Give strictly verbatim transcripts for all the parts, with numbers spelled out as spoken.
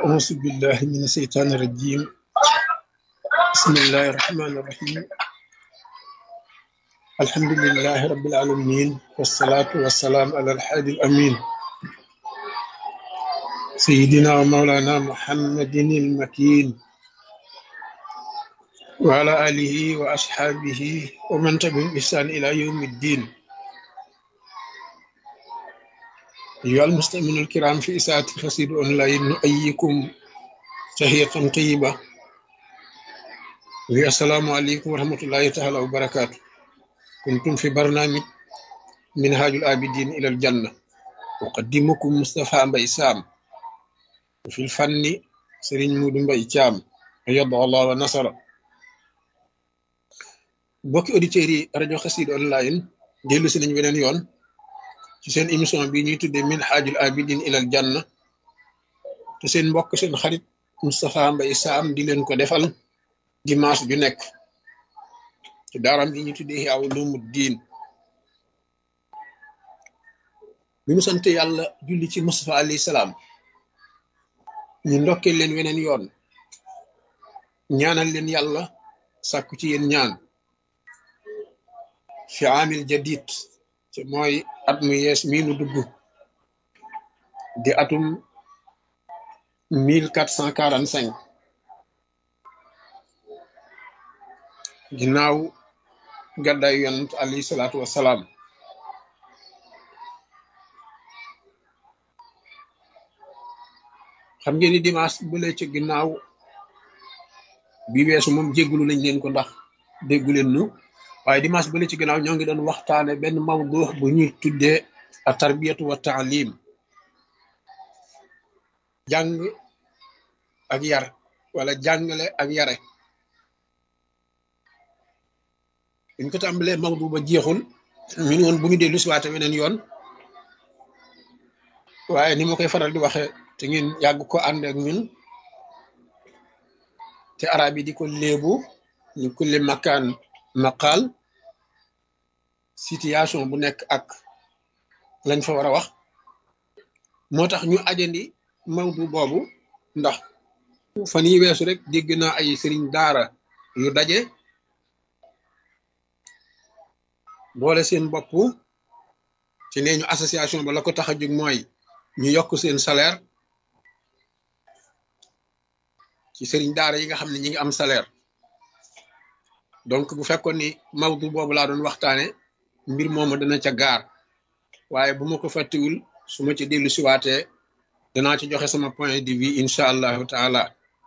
أعوذ بالله من الشيطان الرجيم بسم الله الرحمن الرحيم الحمد لله رب العالمين والصلاة والسلام على الحادي الأمين سيدنا ومولانا محمد المكين وعلى آله وأصحابه ومن تبعهم بإحسان إلى يوم الدين. أيها المستمعون الكرام في إساءة القصيد أونلاين نؤيكم تحية طيبة السلام عليكم ورحمة الله تعالى وبركاته. كنتم في برنامج منهاج العابدين إلى الجنة، أقدمكم مصطفى مباي سام، وفي الفن سيرين مودو مباي تيام أيد الله ونصر. بوكي أوديتيري راديو قصيد أونلاين ديلو سي نين بنين يون ci seen émission bi ñuy tuddee minhajul abidin ilal janna te seen mbokk seen xarit Moustapha Mbaye Sam di leen ko defal dimanche ju nekk ci daaram bi ñuy tuddee Ihya Ulumuddin. bi mu sant yàlla julli ci Moustapha alayhi salaam ñu ndokkee leen weneen yoon ñaanal leen yàlla sàkku ci yéen ñaan fi amil jadid ci mooy at mu yees mii nu dugg di atum mille quatre cent quarante cinq ginnaaw gàddaay yonent alayhi salaatu wassalaam. xam ngeen ni dimanche bu lee ci ginnaaw bi weesu moom jéggulu lañ leen ko ndax déggu leen nu, waaye dimanche bu lee ci ginnaaw ñoo ngi doon waxtaane benn mawdu bu ñuy tuddee a tarbiyatu wa taalim, jàng ak yar wala jàngale ak yare. buñ ko tàmbalee mawdu ba jeexul ñu ne woon bu ñu dellu si waate weneen yoon, waaye ni ma koy faral di waxe te ngeen yàgg ko ànd ak ñun te arab yi di ko léebu ñu kulli makaan maqaal, situation bu nekk ak lañ fa war a wax. moo tax ñu ajandi mawdu boobu ndax fan yi weesu rek dégg naa ay sëriñ daara yu daje boole seen bopp ci nee ñu association ba la ko tax a jóg mooy ñu yokk seen salaire ci sëriñ daara yi nga xam ne ñi ngi am salaire. donc bu fekkoon ni mawdu boobu laa doon waxtaane mbir moomu dana ca gaar, waaye bu ma ko fàttiwul su ma ci dellu siwaatee danaa ci joxe sama point de vue incha allahu taala.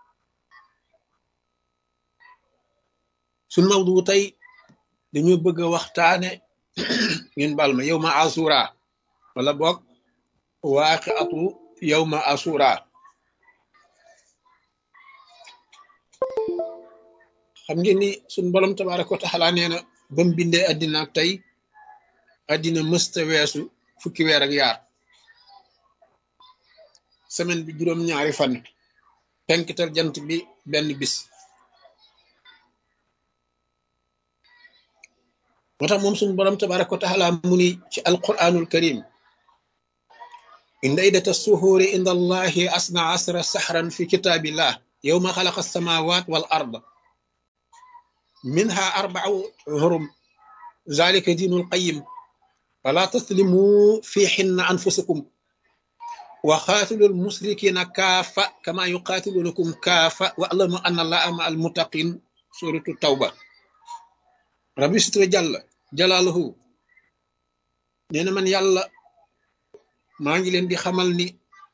suñ mawdu tey dañoo bëgg a waxtaane ngeen bal ma yow ma asura wala boog waaqiatu yow ma asura. xam ngeen ni suñ borom tabaaraka wa taala nee na ba mu bindee addina ak tey addina mësta weesu fukki weer ak yaar, semaine bi juróom-ñaari fan, penkital jant bi benn bis. moo tax moom suñ borom tabaaraka wa taala mu ni ci alquranul karim inda iddata suhuuri inda allahi asna asra sahran fi kitaabillah yawma xalaqa samawat wal ard minha arba'u hurum zalika diinul qayyim fala taslimu fihinna anfusakum wa qatilul musrikina kaafa kama yuqatilunakum kaafa wa'lamu anna allaha ma'al muttaqin. suratu tawba. rabbi sitwa jalla jalaaluhu nee na man yàlla maa ngi leen di xamal ni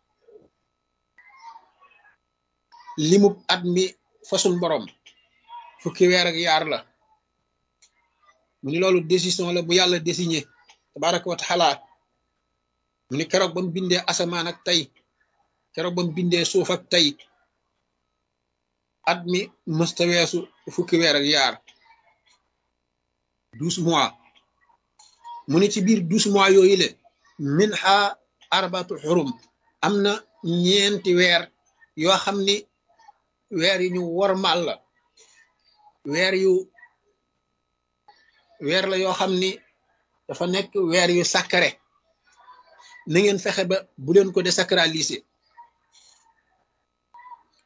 limub at mi façon borom fukki weer ak yaar la. mu ni loolu décision la bu yàlla désigné tabaraka wa taala. mu ni keroog ba mu bindee asamaan ak tey, keroog ba mu bindee suuf ak tey, at mi mësta weesu fukki weer ak yaar, douze mois. mu ni ci biir douze mois yooyu le minha arbatu xurum, am na ñeenti weer yoo xam ni weer yu ñu wormaal la, weer yu weer la yoo xam ni dafa nekk weer yu sacré. na ngeen fexe ba bu leen ko désacraliser.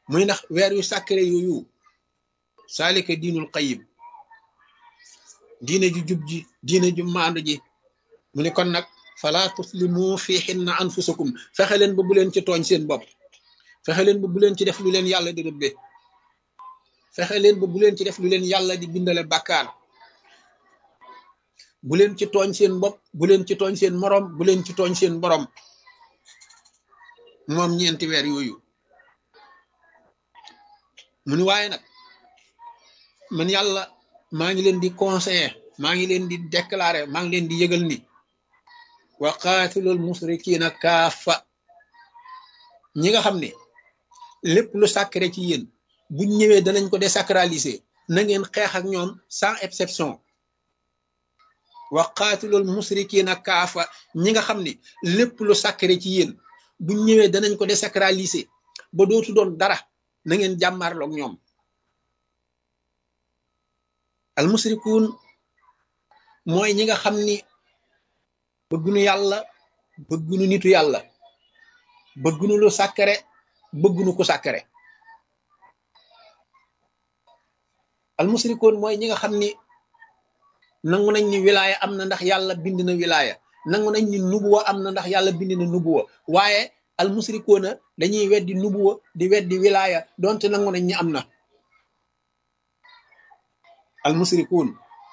muy ndax weer yu sacré yooyu saalika diinul qayyim diine ju jub ji diine ju maandu ji mu ne kon nag fala tuslimu fi hinna anfusakum fexe leen ba bu leen ci tooñ seen bopp fexe leen ba bu leen ci def lu leen yàlla di rëbbe fexe leen ba bu leen ci def lu leen yàlla di bindale bàkkaar bu leen ci tooñ seen bopp bu leen ci tooñ seen morom bu leen ci tooñ seen borom moom ñeenti weer yooyu mu ni waaye nag man yàlla maa ngi leen di conseiller maa ngi leen di déclarer maa ngi leen di yëgal ni wa qaatilul musrikiina kaafa ñi nga xam ne lépp lu sacré ci yéen buñ ñëwee danañ ko désacraliser na ngeen xeex ak ñoom sans exception wa qaatilul musrikiina kaafa ñi nga xam ne lépp lu sacré ci yéen buñ ñëwee danañ ko désacraliser ba dootu doon dara na ngeen jàmmarloog ñoom al musrikuun mooy ñi nga xam ni bëggunu yàlla bëggunu nitu yàlla bëggunu lu sacré bëggunu ko sacré al musrikuun mooy ñi nga xam ni nangu nañ ni wilaaya am na ndax yàlla bind na wilaaya nangu nañ ni nubuwa am na ndax yàlla bind na nubuwa waaye al musrikuuna dañuy weddi nubuwa di weddi wilaaya donte nangu nañ ni am na al musrikuun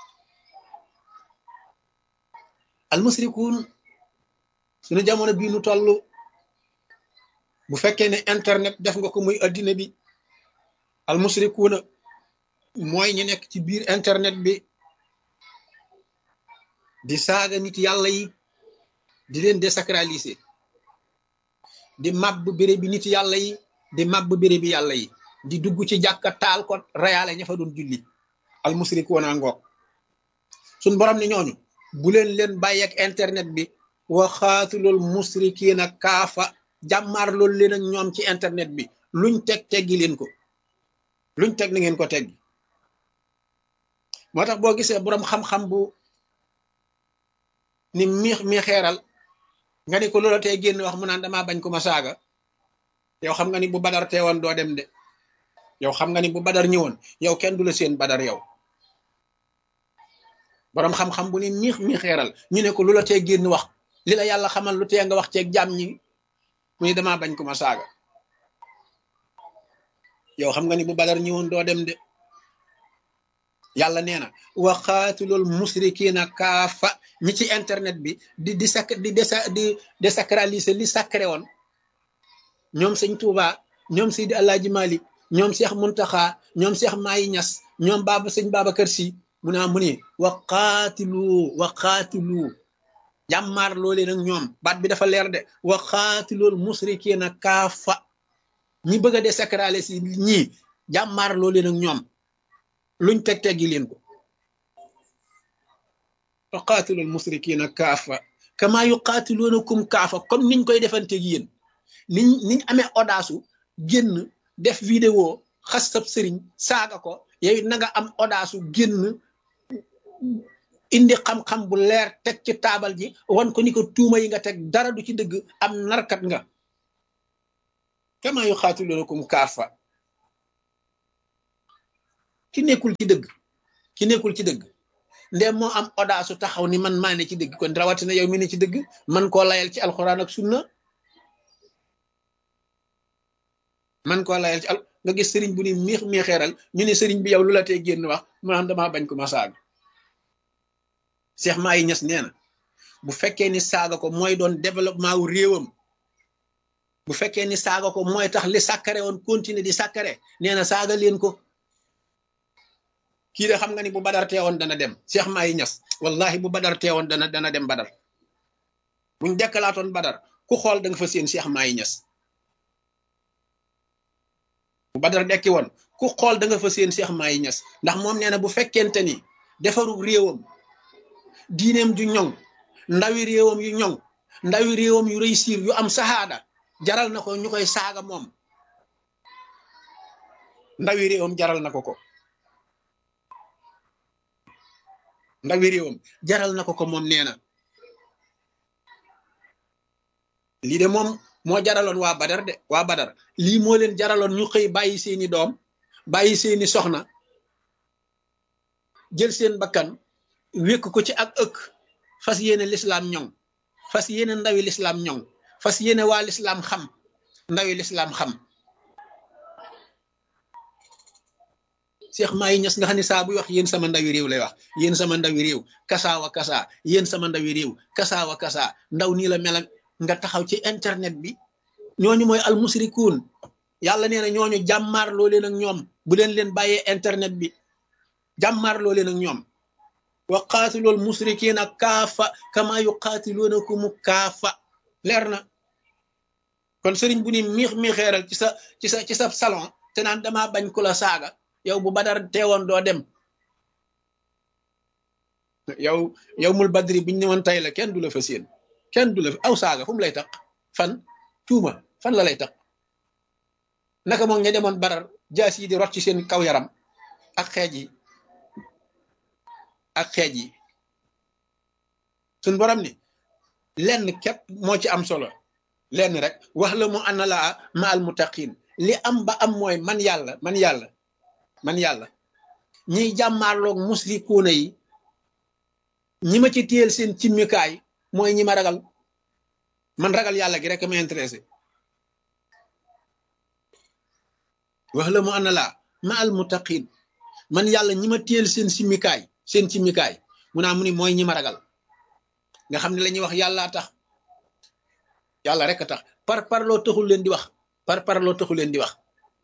al musrikuun suñu jamono bii nu toll bu fekkee ne internet def nga ko muy addina bi al musrikuuna mooy ñi nekk ci biir internet bi di saaga nit yàlla yi di leen désacraliser di màbb béré bi nit yàlla yi di màbb béré bi yàlla yi di dugg ci jàkka taal ko reyaale ña fa doon julli al musrikuuna ngoog suñ borom ni ñooñu bu leen leen bàyyi ak internet bi wa xaatilul musrikiina kaafa jàmmaar loolu leen ak ñoom ci internet bi luñ teg teggi leen ko luñ teg na ngeen ko teggi moo tax boo gisee boroom xam-xam bu ni miix miixeeral nga ni ko loola tey génn wax mu naan damaa bañ ko ma saaga yow xam nga ni bu badar teewoon doo dem de yow xam nga ni bu badar ñëwoon yow kenn du la seen badar yow boroom xam-xam bu ni miix miixeeral ñu ne ko lu la tee génn wax li la yàlla xamal lu tee nga wax ceeg jàmm ñi mu ni damaa bañ ko ma saaga yow xam nga ni bu badar ñëwoon doo dem de yàlla nee na wa xaatilul musrikiina kaafa ñi ci internet bi di di sac di desa di désacraliser li sacré woon ñoom sëñ Tuuba ñoom Seydi Alaaji Malik ñoom Cheikh Muntaxa ñoom Cheikh Mayi Ñas ñoom baaba sëñ Babacar Si mu naa mu ni wa qaatilu wa qaatilu jàmmaar loolee nag ñoom baat bi dafa leer de wa qaatilul musrikiina kaafa ñi bëgg a désacraliser ñii jàmmaar loolee nag ñoom luñ teg teggi leen ko wa qaatilul musrikiina kaafa kama yuqaatiluunakum kaafa comme niñ koy defanteeg yéen niñ niñ amee audace génn def vidéo xas sab sëriñ saaga ko yow na nga am audace génn indi xam-xam bu leer teg ci taabal ji wan ko ni ko tuuma yi nga teg dara du ci dëgg am narkat nga kama yuqaatiluunakum kaafa ki nekkul ci dëgg ki nekkul ci dëgg ndem moo am audace taxaw ni man maa ne ci dëgg kon rawatina yow mi ne ci dëgg man koo layal ci alxuraan ak sunna man koo layal ci al nga gis sëriñ bu ni miix miixeeral ñu ne sëriñ bi yow lu la tee génn wax mu naan damaa bañ ko ma saaga Cheikh Mayi Ñas nee na bu fekkee ni saaga ko mooy doon développement wu réewam bu fekkee ni saaga ko mooy tax li sàkkare woon continuer di sàkkare nee na saaga leen ko kii de xam nga ni bu badar teewoon dana dem Cheikh Mayi Ñas wallahi bu badar teewoon dana dana dem badar buñ dekkalaatoon badar ku xool da nga fa seen Cheikh Mayi Ñas bu badar dekki woon ku xool da nga fa seen Cheikh Mayi Ñas ndax moom nee na bu fekkente ni defaru réewam diineem ju ñoŋ ndawi réewam yu ñoŋ ndawi réewam yu réussir yu am sahaada jaral na ko ñu koy saaga moom ndawi réewam jaral na ko ko ndawi réewam jaral na ko ko moom nee na lii de moom moo jaraloon waa Badar de waa Badar lii moo leen jaraloon ñu xëy bàyyi seeni doom bàyyi seeni soxna jël seen bakkan wékk ko ci ak ëkk fas yéene lislaam ñoŋ fas yéene ndawi lislaam ñoŋ fas yéene waa lislaam xam ndawi lislaam xam Cheikh Mahi Niass nga xam ne saa buy wax yéen sama ndawi réew lay wax yéen sama ndawi réew kasaawa kasaa yéen sama ndawi réew kasaawa kasaa ndaw nii la mel nga taxaw ci internet bi ñooñu mooy almusrikuun yàlla nee na ñooñu jàmmaarloo leen ak ñoom bu leen leen bàyyee internet bi jàmmaarloo leen ak ñoom wa qaatilool musrikiina kaafa kama yuqaatiluunakum kaafa leer na kon sëriñ bu ni miix miixeeral ci sa ci sa ci sa salon te naan damaa bañ ku la saaga yow bu Badar teewoon doo dem yow yow mul badri biñ ne woon tey la kenn du la fa séen kenn du la aw saaga fu mu lay tax fan tuuma fan la lay tax naka moom ña demoon Badar jaas yi di rot ci seen kaw yaram ak xeej yi ak xeej yi suñ borom ni lenn képp moo ci am solo lenn rek wax la mu anna laa ma al muttaqin li am ba am mooy man yàlla man yàlla man yàlla ñiy jàmmaarloog musrikuuna yi ñi ma ci téyel seen cimmikaay mooy ñi ma ragal man ragal yàlla gi rek ma intéressé wax la mu ana laa ma al muttaqin man yàlla ñi ma téyel seen simmikaay seen cimmikaay mu naa mu ni mooy ñi ma ragal nga xam ne la ñuy wax yàllaa tax yàlla rek a tax par parloo taxul leen di wax par parloo taxul leen di wax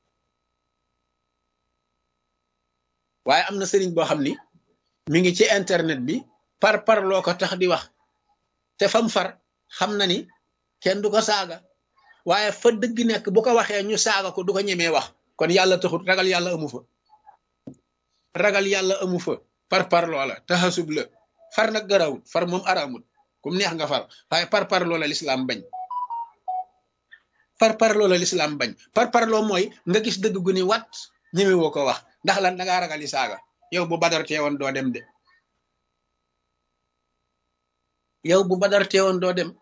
waaye am na sëriñ boo xam ni mi ngi ci internet bi par parloo ko tax di wax te fam far xam na ni kenn du ko saaga waaye fa dëgg nekk bu ko waxee ñu saaga ko du ko ñemee wax kon yàlla taxut ragal yàlla amu fa ragal yàlla amu fa par parloo la taxasub la far nag garawut far moom araamut kum neex nga far waaye par parloo la lislaam bañ par parloo la lislaam bañ par parloo mooy nga gis dëgg gu ni wat ñeme woo ko wax ndax lan da ngaa ragal yi saaga yow bu Badar teewoon doo dem de yow bu Badar teewoon doo dem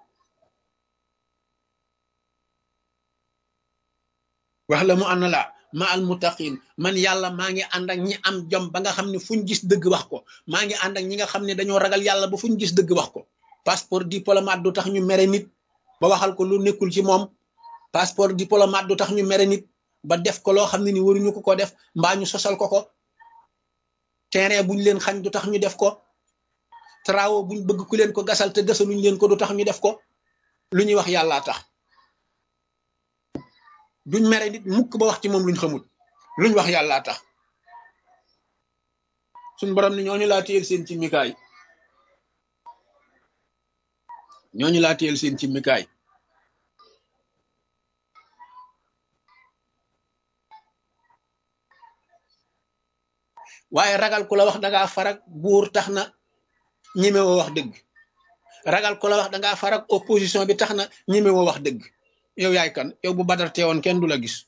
wax la mu ànd la ma al muttaqin man yàlla maa ngi ànd ak ñi am jom ba nga xam ne fuñ gis dëgg wax ko maa ngi ànd ak ñi nga xam ne dañoo ragal yàlla ba fuñ gis dëgg wax ko passeport diplomate du tax ñu mere nit ba waxal ko lu nekkul ci moom passeport diplomate du tax ñu mere nit ba def ko loo xam ne ni waruñu ko ko def mbaa ñu sosal ko ko terrain buñ leen xañ du tax ñu def ko travaux buñ bëgg ku leen ko gasal te gasaluñ leen ko du tax ñu def ko lu ñuy wax yàllaa tax duñ mere nit mukk ba wax ci moom luñ xamul luñ wax yàllaa tax suñ borom ni ñooñu laa téyel seen ci mikaay ñooñu laa téyel seen ci mikaay waaye ragal ku la wax dangaa farak buur tax na ñemewoo wax dëgg ragal ku la wax dangaa farak opposition bi tax na ñemewoo wax dëgg yow yaay kan yow bu Badar teewoon kenn du la gis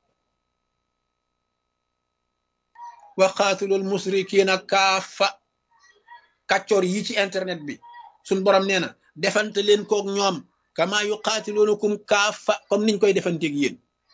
wa qaatulul musrikiina kaafa kàccoor yi ci internet bi suñ borom nee na defante leen koog ñoom kama yuqaatiluunakum kaafa comme niñ koy defanteeg yéen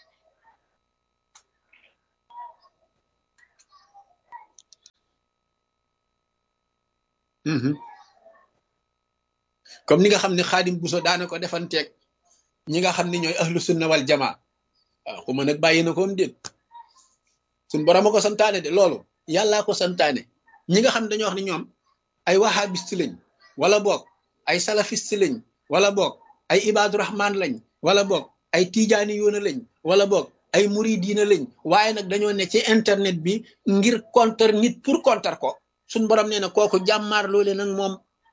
comme ni nga xam ne xaadim buso daana ko defanteeg ñi nga xam ne ñooy ahlu sunna wal jamaa waaw xuma nag bàyyi na koom déet suñ borom a ko santaane de loolu yàllaa ko santaane ñi nga xam ne dañoo wax ne ñoom ay wahabiste lañ wala boog ay salafiste lañ wala boog ay ibaadu rahman lañ wala boog ay tijaani yoona lañ wala boog ay muridiina lañ waaye nag dañoo ne ci internet bi ngir contre nit pour contre ko suñ borom nee na kooku jàmmaar loole nag moom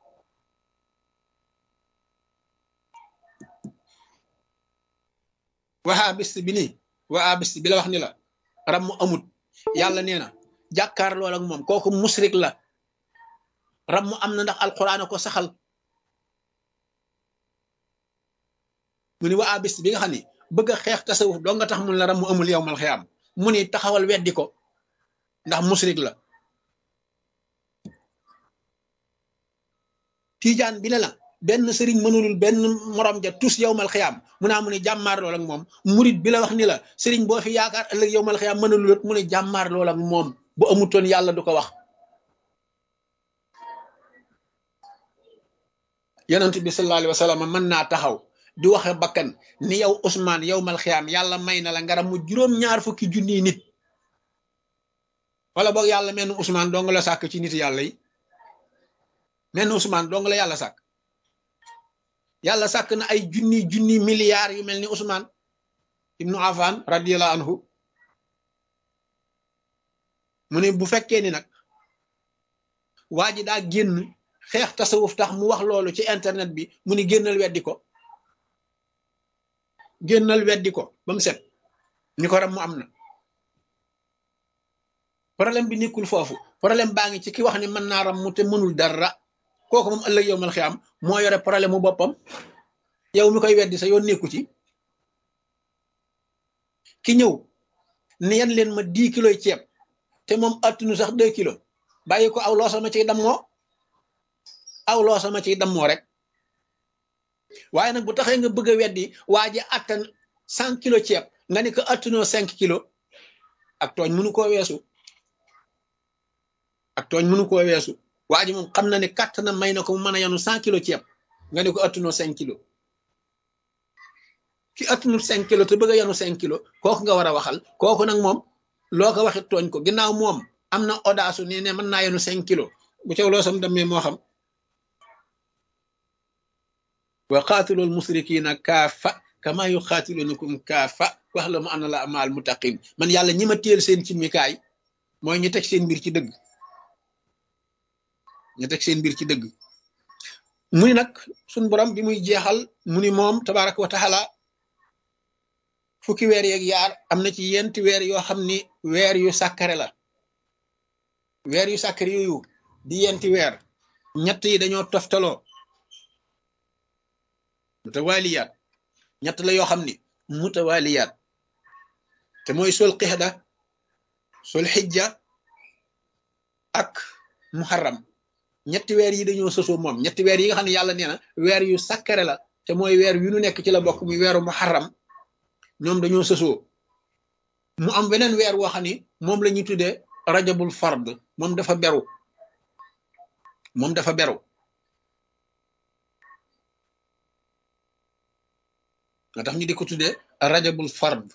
wahabiste bi nii wahabiste bi la wax ni la ram mu amut yàlla nee na jàkkaar lool ak moom kooku musrik la ram mu am na ndax alquran ko saxal mu ni wahabiste bi nga xam ni bëgg a xeex tasawuf doo nga tax mun la ram mu amul yow mal xiyaam mu ni taxawal weddi ko ndax musrik la tijaan bi ne la benn sëriñ mënulul benn morom ja tus yowmal xiyaam mu naa mu ne jàmmaar lool ak moom murit bi la wax ni la sëriñ boo fi yaakaar ëllëg yowmal xiyaam mënulul mu ne jàmmaar lool ak moom bu amutoon yàlla du ko wax. yonent bi sallallahu alayhi wa sallam mën naa taxaw di waxe bakkan ni yow Ousmane yowmal xiyaam yàlla may na la ngaram mu juróom-ñaar fukki junniy nit wala boog yàlla mel ni Ousmane dong la sàkk ci nit yàlla yi mel ni Ousmane dong la yàlla sàkk. yàlla sàkk na ay junni junni milliards yu mel ni Ousmane ibnu Affan radiyallahu anhu mu ne bu fekkee ni nag waa ji daa génn xeex tasawuf tax mu wax loolu ci internet bi mu ni génnal weddi ko génnal weddi ko ba mu set ni ko ram mu am na problème bi nekkul foofu problème baa ngi ci ki wax ni mën naa ram mu te mënul dara kooku moom ëllëg yow mal xiyaam moo yore problème mu boppam yow mi koy weddi sa yoon nekku ci ki ñëw ni yan leen ma dix kilos ceeb te moom attunu sax deux kilos bàyyi ko aw loosama ciy dammoo aw loosama ciy dammoo rek waaye nag bu taxee nga bëgg a weddi waa ji attan cent kilos ceeb nga ni ko attunoo cinq kilos ak tooñ mënu koo weesu ak tooñ mënu koo weesu waa ji moom xam na ne kàtt na may na ko mu mën a yanu cent kilos ceeb nga ne ko attunoo cinq kilos ki attunul cinq kilos te bëgg a yanu cinq kilos kooku nga war a waxal kooku nag moom loo ko waxit tooñ ko ginnaaw moom am na audace ni ne mën naa yanu cinq kilos bu caw loo sam demee moo xam wa qaatilul musrikiina kaafa kama yuqaatilunakum kaafa wax la mu ana la amaal muttaqin man yàlla ñi ma téel seen ci mikaay mooy ñu teg seen mbir ci dëgg ñu teg seen mbir ci dëgg mu ni nag suñ borom bi muy jeexal mu ni moom tabaraka wa taala fukki weer yeeg yaar am na ci yenti weer yoo xam ni weer yu sàkkare la weer yu sàkkare yooyu di yenti weer ñett yi dañoo toftaloo mutawaliyaat ñett la yoo xam ni mutawaliyaat te mooy sol qixda sol xijja ak muharram ñetti weer yi dañoo sosoo moom ñetti weer yi nga xam ne yàlla nee na weer yu sakkare la te mooy weer yu nu nekk ci la bokk muy weeru muharram ñoom dañoo sosoo mu am beneen weer woo xam ni moom la ñuy tuddee rajabul fard moom dafa beru moom dafa beru nga tax ñu di ko tuddee rajabul fard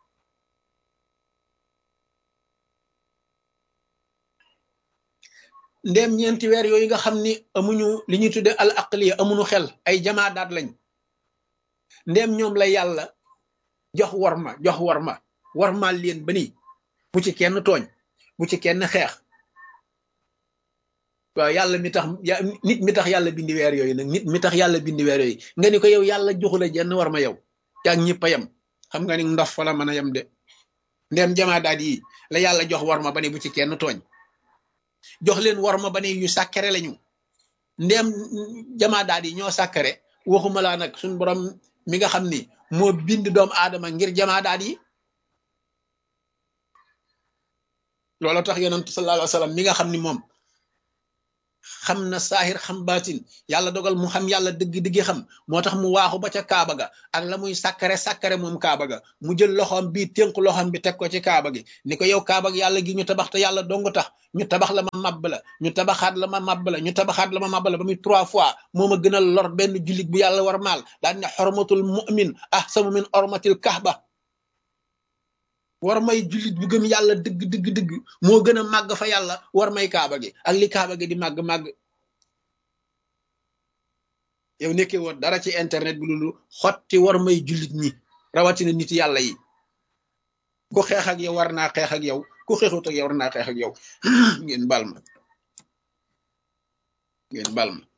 ndéem ñeenti weer yooyu nga xam ni amuñu li ñuy tudde al aqliya amuñu xel ay jamaadaat lañ ndéem ñoom la yàlla jox warma jox warma warmaal leen ba nii bu ci kenn tooñ bu ci kenn xeex waaw yàlla mi tax nit mi tax yàlla bindi weer yooyu nag nit mi tax yàlla bindi weer yooyu nga ni ko yow yàlla joxu la jenn warma yow yaag ñëpp a yem xam nga ni ndof fa la mën a yem de ndéem jamaadaat yi la yàlla jox warma ba ni bu ci kenn tooñ jox leen warma ba ne yu sàkkare lañu ndéem jamaadaat yi ñoo sàkkare waxuma laa nag suñ borom mi nga xam ni moo bind doomu aadama ngir jamaadaat yi loolu tax yonent sallallahu alayhi wa sallam mi nga xam ni moom xam na saahir xam baatin yàlla dogal mu xam yàlla dëgg-dëgg xam moo tax mu waaxu ba ca kaaba ga ak la muy sàkkare sàkkare moom kaaba ga mu jël loxoom bii tënk loxoom bi teg ko ci kaaba gi ni ko yow kaaba gi yàlla gi ñu tabax te yàlla dong tax ñu tabax la ma màbb la ñu tabaxaat la ma màbb la ñu tabaxaat la ma màbb la ba muy trois fois moo ma gënal lor benn jullit bu yàlla war maal daal ne xormatul mu'min ahsanu min ormatil kahba war may jullit bu gëm yàlla dëgg dëgg dëgg moo gën a màgg fa yàlla war may kaaba gi ak li kaaba gi di màgg màgg yow nekkee woon dara ci internet bi loolu xotti war may jullit ñi rawatina nit yàlla yi ku xeex ak yow war naa xeex ak yow ku xeexut ak yow war naa xeex ak yow ngeen bal ma ngeen bal ma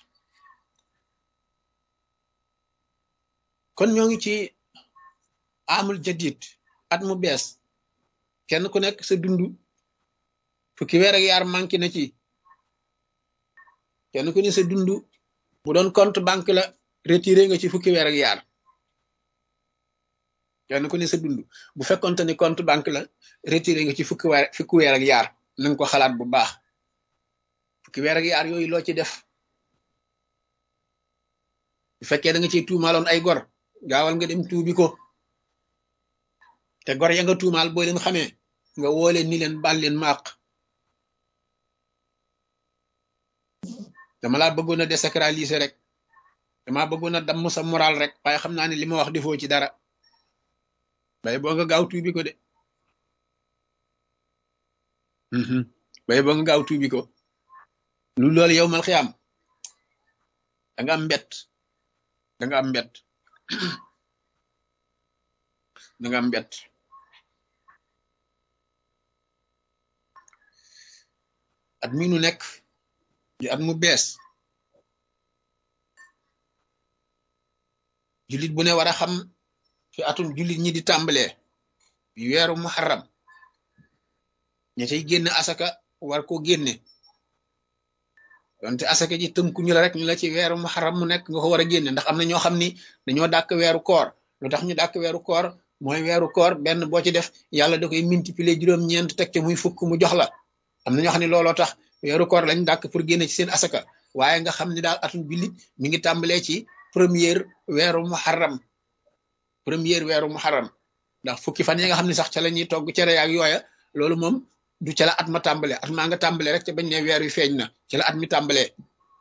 kon ñoo ngi ci amul jadid at mu bees kenn ku nekk sa dund fukki weer ak yaar manqué na ci kenn ku ne sa dund bu doon compte banque la retiré nga ci fukki weer ak yaar kenn ku ne sa dund bu fekkonte ni compte banque la retiré nga ci fukki weer fukki weer ak yaar na nga ko xalaat bu baax fukki weer ak yaar yooyu loo ci def bu fekkee da nga ciy tuumaaloon ay gor gaawal nga dem tuubi ko te gor ya nga tuumaal boo leen xamee nga woo leen ni leen baal leen ma àq dama laa bëggoon a désacraliser rek dama bëggoon a damm sa moral rek waaye xam naa ne li ma wax defoo ci dara bay boo nga gaaw tuubi ko de bay boo nga gaaw tuubi ko lu loolu yow mal xiyaam da nga am mbett da nga am mbett da nga am mbett at mi nu nekk di at mu bees jullit bu ne war a xam fi atum jullit ñi di tàmbalee weeru muharram ña cay génn asaka war ko génne donte asaka ji tënku ñu la rek ñu la ci weeru muharram mu nekk nga ko war a génne ndax am na ñoo xam ni dañoo dàkk weeru koor lu tax ñu dàkk weeru koor mooy weeru koor benn boo ci def yàlla da koy multiplier juróom-ñeent teg ci muy fukk mu jox la am na ñoo xam ne looloo tax weeru koor lañ dàkk pour génne ci seen asaka waaye nga xam ni daal atum jullit mi ngi tàmbalee ci première weeru muharram première weeru muharram ndax fukki fan yi nga xam ne sax ca la ñuy togg cere yaak yooya loolu moom du ca la at ma tàmbalee at maa nga tàmbalee rek ca bañ ne weer wi feeñ na ca la at mi tàmbalee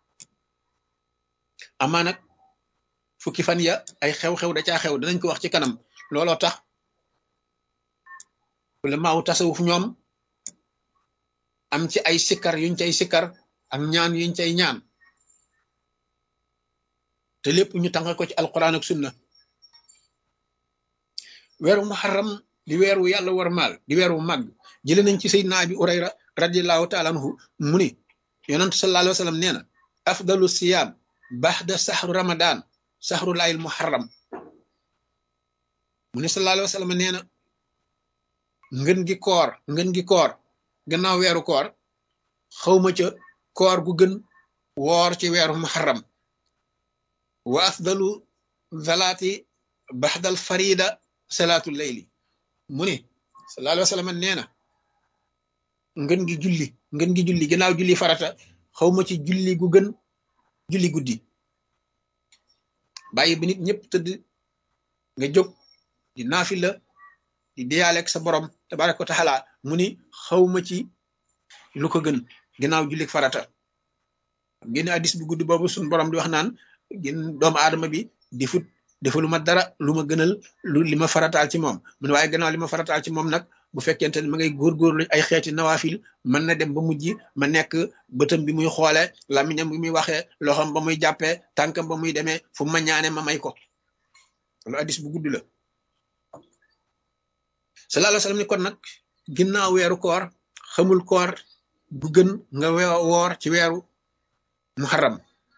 amaa nag fukki fan ya ay xew-xew da caa xew danañ ko wax ci kanam looloo tax la maaw tasawuf ñoom am ci ay sikkar yuñ cay sikkar ak ñaan yuñ cay ñaan te lépp ñu tàngal ko ci alquran ak sunna weeru muharram di weeru yàlla warmaal di weeru màgg jële nañ ci sayyidina abi urayra radiallahu taala anhu mu ni yonent sallallahu alayhi wa sallam nee na afdalu siyaam baxda saxru ramadan saxru laayil muharram mu ni sallallahu alayhi wa sallam nee na ngën gi koor ngën gi koor gannaaw weeru koor xawma ca koor gu gën woor ci weeru muharram wa afdalu zalaati baxdal farida salaatu layli mu ni sallallahu alayhi wa sallam nee na ngën gi julli ngën gi julli gannaaw julli farata xawma ci julli gu gën julli guddi bàyyi bi nit ñëpp tëdd nga jóg di naafila di deyaaleeg sa borom tabaraka wa taala mu ni xawma ci lu ko gën gannaaw julli farata génn addis bu gudd boobu suñ borom di wax naan gën doomu aadama bi di fut defalu ma dara lu ma gënal lu li ma farataal ci moom mu ne waaye gannaaw li ma farataal ci moom nag bu fekkente ne ma ngay góorgóorlu ay xeeti nawaafil mën na dem ba mujj ma nekk bëtam bi muy xoole lamiñam bi muy waxee loxam ba muy jàppee tànkam ba muy demee fu ma ñaane ma may ko loolu addis bu gudd la sallallahu alayhi wa sallam ni kon nag ginnaaw weeru koor xamul koor bu gën nga woor ci weeru muharram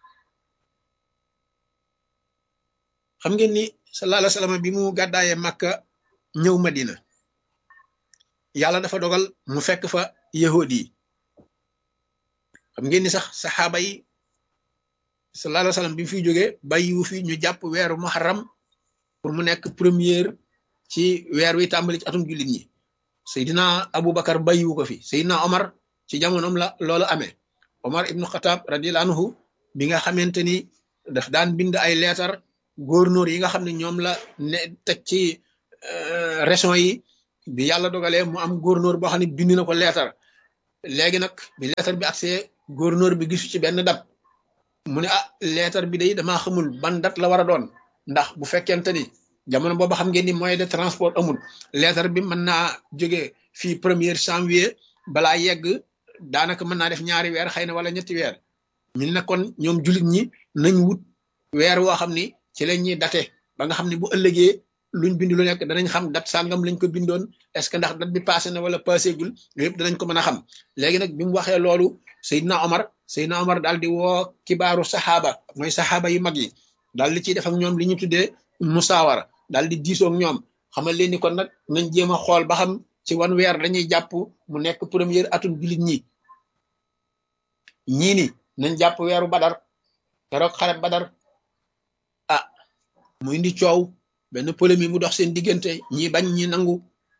xam ngeen ni sallallahu alayhi wa sallam bi mu gàddaayee Makka ñëw Madina yàlla dafa dogal mu fekk fa yahudi yi xam ngeen ni sax saxaaba yi sallallahu alayhi wa sallam bi mu fiy jógee bàyyiwu fi ñu jàpp weeru muharram pour mu nekk première ci weer wi tàmbali ci atum jullit ñi Seydina Aboubacar bàyyiwu ko fi Seydina Omar ci jamonoom la loolu amee Omar ibnu Xataab radiyallahu anhu bi nga xamante ni daf daan bind ay leetar gouverneur yi nga xam ne ñoom la ne teg ci région yi bi yàlla dogalee mu am gouverneur boo xam ne bind na ko leetar léegi nag bi leetar bi accès gouverneur bi gisu ci benn dat mu ne ah leetar bi day damaa xamul ban dat la war a doon ndax bu fekkente ni jamono boobu xam ngeen ni moyen de transport amul leetar bi mën naa jógee fii premier janvier balaa yegg daanaka mën naa def ñaari weer xëy na wala ñetti weer ñu ne kon ñoom jullit ñi nañ wut weer woo xam ni ci lañ ñuy date ba nga xam ne bu ëllëgee luñ bind lu nekk danañ xam dat sàngam lañ ko bindoon est-ce que ndax dat bi passé na wala passé gul yëpp danañ ko mën a xam léegi nag bi mu waxee loolu Seydina Omar Seydina Omar daal di woo kibaaru saxaaba mooy saxaaba yu mag yi daal di ciy def ak ñoom li ñu tuddee musaawara daal di diisoo ak ñoom xamal leen ni kon nag nañ jéem a xool ba xam ci wan weer dañuy jàpp mu nekk première atum jullit ñi ñii ni nañ jàpp weeru badar keroog xare badar ah mu indi coow benn polémique mu dox seen diggante ñi bañ ñi nangu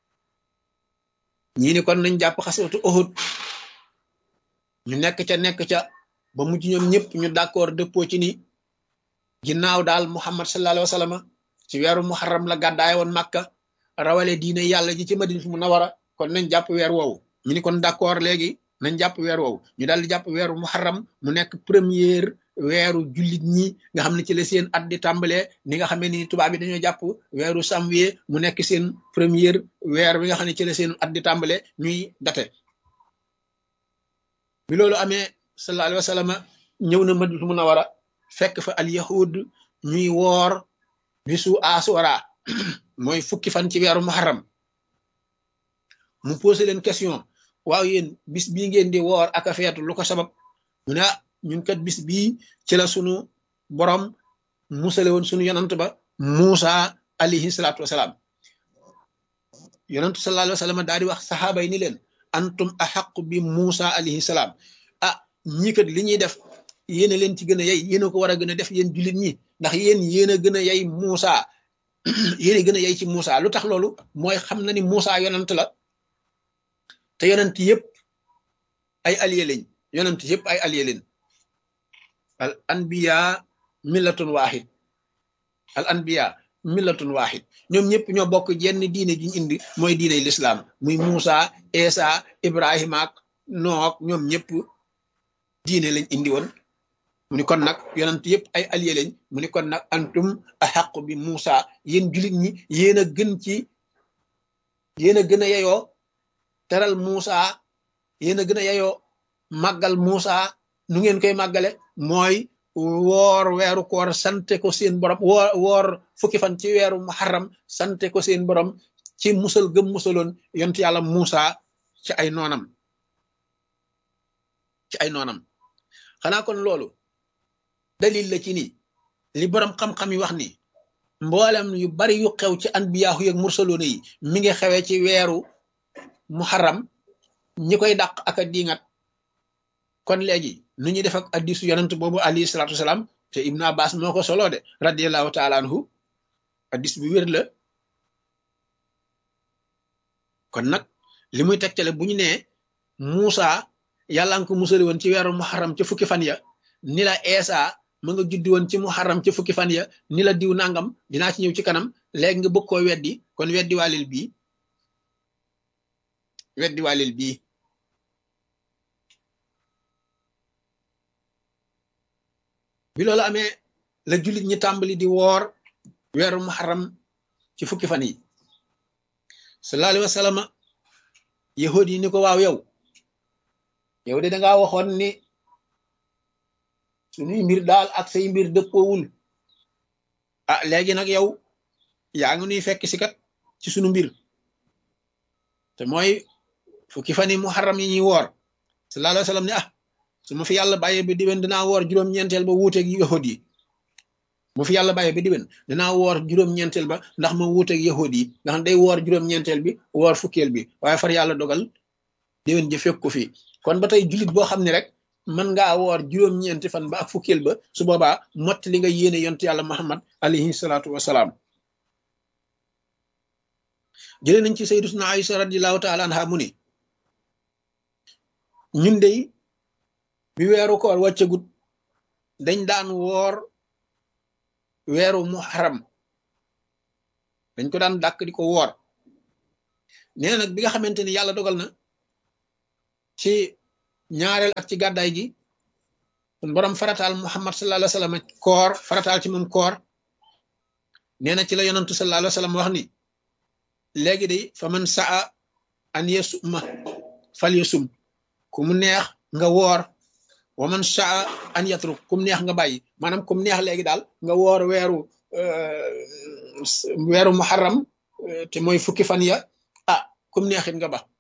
ñii ni kon nañ jàpp xaswatu Uhud ñu nekk ca nekk ca ba mujj ñoom ñëpp ñu d'accord dëppoo ci ni ginnaaw daal muhammad sallallahu alayhi wa sallam ci weeru muharram la gàddaay woon Makka rawale diine yàlla ji ci Madinatu Munawwara kon nañ jàpp weer woowu ñu ni kon d'accord léegi nañ jàpp weer woowu ñu daal di jàpp weeru muharram mu nekk première weeru jullit ñi nga xam ne ci la seen at di tàmbalee ni nga xamee ni tubaab bi dañoo jàpp weeru janvier mu nekk seen première weer bi nga xam ne ci la seen at di tàmbalee ñuy date bi loolu amee sallallahu alayhi wa sallam ñëw na Madinatu Munawwara fekk fa al yahud ñuy woor bisu asura mooy fukki fan ci weeru muharram mu posé leen question waaw yéen bis bii ngeen di woor ak a feetu lu ko sabab mu ne ñun kat bis bii ci la sunu borom musale woon sunu yonant ba Muusa alayhi salaatu wasalaam yonantu sallallahu alayhi wa sallam daal di wax saxaaba yi ni leen antum axaqu bi Muusa alayhi salaam ah ñii kat li ñuy def yéen a leen ci gën a yey yéen a ko war a gën a def yéen jullit ñi ndax yéen yéen a gën a yey Muusa yéen a gën a yey ci Muusa lu tax loolu mooy xam na ni Muusa yonant la te yonent yëpp ay allié lañ yonent yëpp ay allié lañ al anbiya millatun wahid al anbiya millatun wahid ñoom ñëpp ñoo bokk jenn diine ji ñu indi mooy diine l'islam muy Muusa Isa Ibrahima ak Nook ñoom ñëpp diine lañ indi woon mu ni kon nag yonent yëpp ay allié lañ mu ni kon nag antum ahaqu bi Muusa yéen jullit ñi yéen a gën ci yéen a gën a yeyoo teral Muusa yéen a gën a yeyoo màggal Muusa nu ngeen koy màggale mooy woor weeru koor sante ko seen borom woor woor fukki fan ci weeru muharram sante ko seen borom ci musal gëm musaloon yonent yàlla Muusa ci ay noonam ci ay noonam xanaa kon loolu dalil la ci ni li borom xam-xam yi wax ni mboolem yu bari yu xew ci anbiyaahu yeeg mursaloona yi mi ngi xewee ci weeru muharram ñi koy dàq ak a diingat kon léegi nu ñuy def ak hadiisu yonent boobu alayhi salaatu wasalaam te Ibn Abbas moo ko solo de radiyallahu taala anhu hadiis bu wér la kon nag li muy tegtale bu ñu nee Muusa yàlla nga ko musali woon ci weeru muharram ca fukki fan ya ni la Eesa ma nga juddi woon ci muharram ca fukki fan ya ni la diw nangam dinaa ci ñëw ci kanam léegi nga bëgg koo weddi kon weddi waalil bii weddi waalil bii bi loolu amee la jullit ñi tàmbali di woor weeru muharram ci fukki fan yi sallallahu alayhi wa sallam yahud yi ni ko waaw yow yow de dangaa waxoon ni suñuy mbir daal ak say mbir dëppoowul ah léegi nag yow yaa ngi nuy fekk si kat ci sunu mbir te mooy fukki fan yi muharram yi ñuy woor sallallahu alayhi wa sallam ne ah su ma fi yàlla bàyyee ba diwen dinaa woor juróom-ñeenteel ba wuuteeg yahud yi mu fi yàlla bàyyee ba diwen dinaa woor juróom-ñeenteel ba ndax ma wuuteeg yahud yi nga xam day woor juróom-ñeenteel bi woor fukkeel bi waaye far yàlla dogal diwen ja fekk ko fi kon ba tey jullit boo xam ne rek mën ngaa woor juróom-ñeenti fan ba ak fukkeel ba su boobaa mott li nga yéene yontu yàlla Muhammad alayhi salaatu wasalaam jëlee nañ ci sayyidatuna Aïcha radiyallahu taala anha mu ni ñun dey bi weeru koor wàccagut dañ daan woor weeru muharram dañ ko daan dàkk di ko woor nee na nag bi nga xamante ni yàlla dogal na ci ñaareel ak ci gàddaay gi sun borom farataal Muhammad sallallahu alayhi wa sallam koor farataal ci moom koor nee na ci la yonantu sallallahu alayhi wa sallam wax ni léegi de fa man saa an yasuma fal yasum ku mu neex nga woor wa man saa an yatruk kum neex nga bàyyi maanaam kum neex léegi daal nga woor weeru weeru muharram te mooy fukki fan ya ah kum neexit nga ba